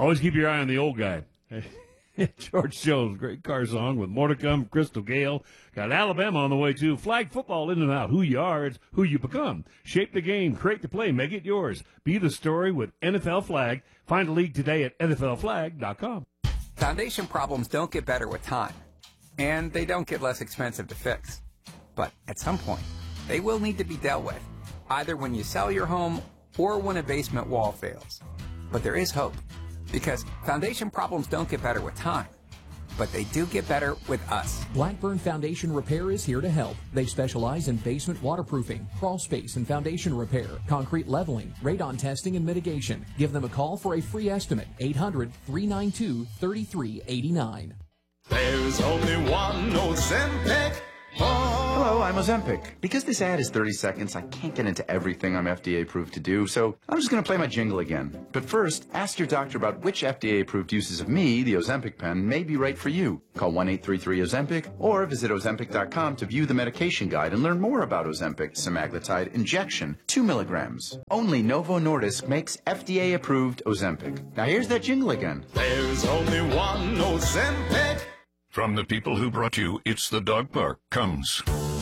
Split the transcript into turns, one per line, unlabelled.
Always keep your eye on the old guy. George Jones, great car song with more to come. Crystal Gale. Got Alabama on the way, too. Flag football in and out. Who you are, it's who you become. Shape the game, create the play, make it yours. Be the story with NFL Flag. Find a league today at NFLflag.com.
Foundation problems don't get better with time, and they don't get less expensive to fix. But at some point, they will need to be dealt with, either when you sell your home or when a basement wall fails. But there is hope, because foundation problems don't get better with time, but they do get better with us.
Blackburn Foundation Repair is here to help. They specialize in basement waterproofing, crawl space and foundation repair, concrete leveling, radon testing and mitigation. Give them a call for a free estimate. 800-392-3389.
There's only one Ozempic.
Hello, I'm Ozempic. Because this ad is 30 seconds, I can't get into everything I'm FDA approved to do, so I'm just going to play my jingle again. But first, ask your doctor about which FDA approved uses of me, the Ozempic pen, may be right for you. Call 1-833-OZEMPIC or visit Ozempic.com to view the medication guide and learn more about Ozempic semaglutide injection, 2 milligrams. Only Novo Nordisk makes FDA approved Ozempic. Now here's that jingle again.
There's only one Ozempic.
From the people who brought you It's the Dog Park comes